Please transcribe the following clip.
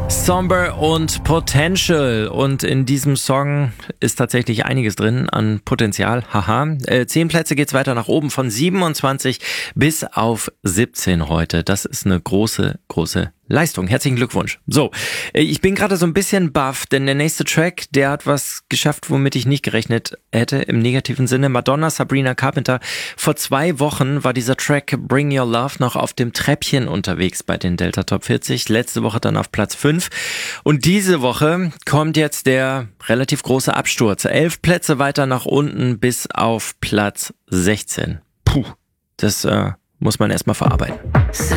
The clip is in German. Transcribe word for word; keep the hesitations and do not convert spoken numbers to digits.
Somber und Potential. Und in diesem Song ist tatsächlich einiges drin an Potenzial. Haha. Äh, zehn Plätze geht's weiter nach oben von siebenundzwanzig bis auf siebzehn heute. Das ist eine große, große Leistung. Herzlichen Glückwunsch. So, ich bin gerade so ein bisschen baff, denn der nächste Track, der hat was geschafft, womit ich nicht gerechnet hätte, im negativen Sinne. Madonna, Sabrina Carpenter. Vor zwei Wochen war dieser Track Bring Your Love noch auf dem Treppchen unterwegs bei den Delta Top vierzig. Letzte Woche dann auf Platz fünf. Und diese Woche kommt jetzt der relativ große Absturz. Elf Plätze weiter nach unten bis auf Platz sechzehn. Puh, das äh, muss man erstmal verarbeiten. So